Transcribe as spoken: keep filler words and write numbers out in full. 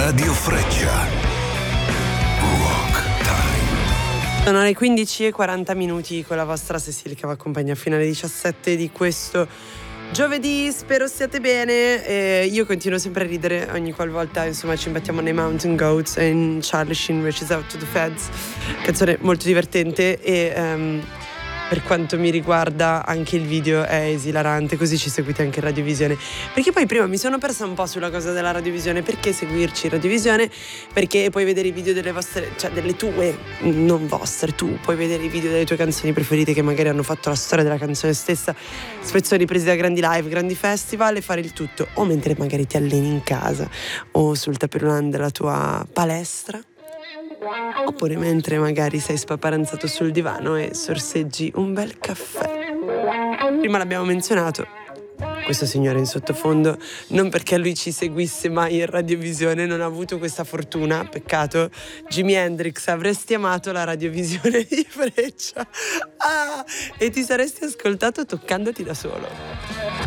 Radio Freccia. Rock Time. Sono le quindici e quaranta minuti con la vostra Cecil che vi accompagna fino alle diciassette di questo giovedì. Spero stiate bene. E io continuo sempre a ridere ogni qualvolta insomma ci imbattiamo nei Mountain Goats e in Charlie Sheen Reaches Out to the Feds, canzone molto divertente e um, per quanto mi riguarda anche il video è esilarante, così ci seguite anche in radiovisione, perché poi prima mi sono persa un po' sulla cosa della radiovisione. Perché seguirci in radiovisione? Perché puoi vedere i video delle vostre, cioè delle tue, non vostre, tu puoi vedere i video delle tue canzoni preferite che magari hanno fatto la storia della canzone stessa, spezzoni presi da grandi live, grandi festival, e fare il tutto o mentre magari ti alleni in casa o sul tapis della tua palestra, oppure mentre magari sei spaparanzato sul divano e sorseggi un bel caffè. Prima l'abbiamo menzionato, questo signore in sottofondo, non perché lui ci seguisse mai in radiovisione, non ha avuto questa fortuna, peccato. Jimi Hendrix, avresti amato la radiovisione di Freccia, ah, e ti saresti ascoltato toccandoti da solo.